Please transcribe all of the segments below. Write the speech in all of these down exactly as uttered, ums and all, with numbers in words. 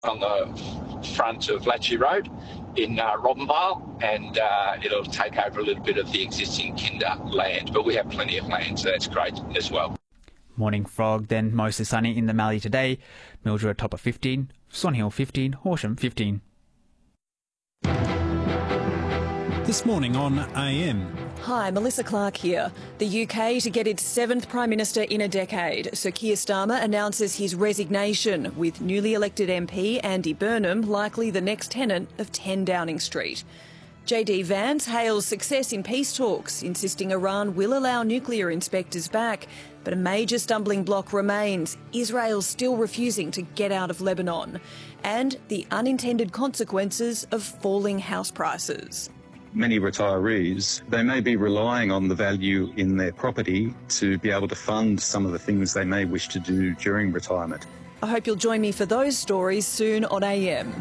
on the front of Latchy Road in uh, Robbenvale, and uh, it'll take over a little bit of the existing Kinder land, but we have plenty of land, so that's great as well. Morning fog, then mostly sunny in the Mallee today. Mildura top of fifteen, Swan Hill fifteen, Horsham fifteen. This morning on A M. Hi, Melissa Clark here. The U K to get its seventh Prime Minister in a decade. Sir Keir Starmer announces his resignation, with newly elected M P Andy Burnham likely the next tenant of ten Downing Street. J D Vance hails success in peace talks, insisting Iran will allow nuclear inspectors back. But a major stumbling block remains, Israel still refusing to get out of Lebanon. And the unintended consequences of falling house prices. Many retirees, they may be relying on the value in their property to be able to fund some of the things they may wish to do during retirement. I hope you'll join me for those stories soon on A M.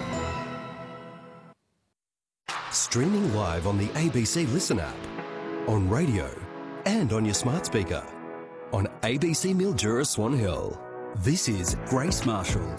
Streaming live on the A B C Listen app, on radio and on your smart speaker. On A B C Mildura Swan Hill. This is Grace Marshall.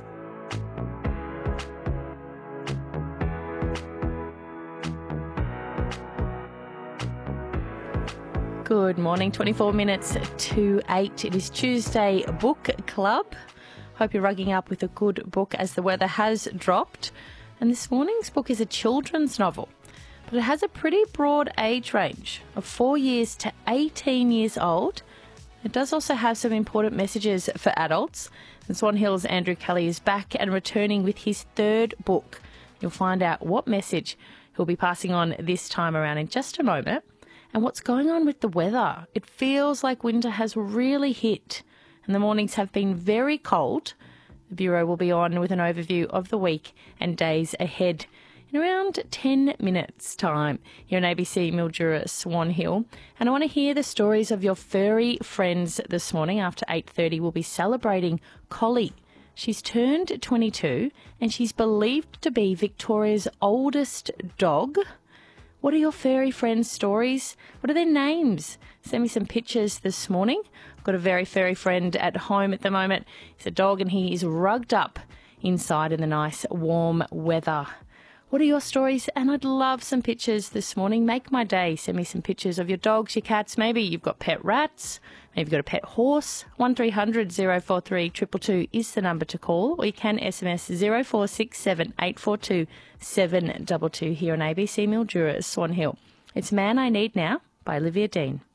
Good morning, twenty-four minutes to eight. It is Tuesday Book Club. Hope you're rugging up with a good book as the weather has dropped. And this morning's book is a children's novel, but it has a pretty broad age range of four years to eighteen years old. It does also have some important messages for adults. And Swan Hill's Andrew Kelly is back and returning with his third book. You'll find out what message he'll be passing on this time around in just a moment. And what's going on with the weather. It feels like winter has really hit and the mornings have been very cold. The Bureau will be on with an overview of the week and days ahead in around ten minutes' time here on A B C Mildura Swan Hill. And I want to hear the stories of your furry friends this morning. After eight thirty, we'll be celebrating Collie. She's turned twenty-two and she's believed to be Victoria's oldest dog. What are your furry friends' stories? What are their names? Send me some pictures this morning. I've got a very furry friend at home at the moment. He's a dog and he is rugged up inside in the nice warm weather. What are your stories? And I'd love some pictures this morning. Make my day. Send me some pictures of your dogs, your cats. Maybe you've got pet rats. Maybe you've got a pet horse. one three hundred oh four three two two two is the number to call. Or you can S M S zero four six seven eight four two seven two two here on A B C Mildura Swan Hill. It's Man I Need Now by Olivia Dean.